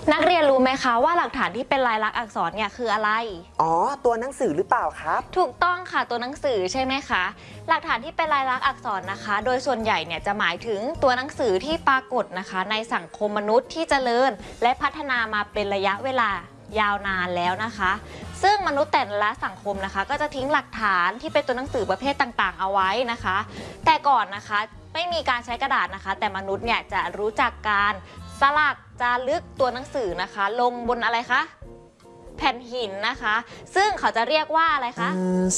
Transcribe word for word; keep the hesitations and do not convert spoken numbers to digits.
นักเรียนรู้ไหมคะว่าหลักฐานที่เป็นลายลักษณ์อักษรเนี่ยคืออะไรอ๋อตัวหนังสือหรือเปล่าครับถูกต้องค่ะตัวหนังสือใช่ไหมคะหลักฐานที่เป็นลายลักษณ์อักษรนะคะโดยส่วนใหญ่เนี่ยจะหมายถึงตัวหนังสือที่ปรากฏนะคะในสังคมมนุษย์ที่เจริญและพัฒนามาเป็นระยะเวลายาวนานแล้วนะคะซึ่งมนุษย์แต่ละสังคมนะคะก็จะทิ้งหลักฐานที่เป็นตัวหนังสือประเภทต่างๆเอาไว้นะคะแต่ก่อนนะคะไม่มีการใช้กระดาษนะคะแต่มนุษย์เนี่ยจะรู้จักการสลักจารึกตัวหนังสือนะคะลงบนอะไรคะแผ่นหินนะคะซึ่งเขาจะเรียกว่าอะไรคะ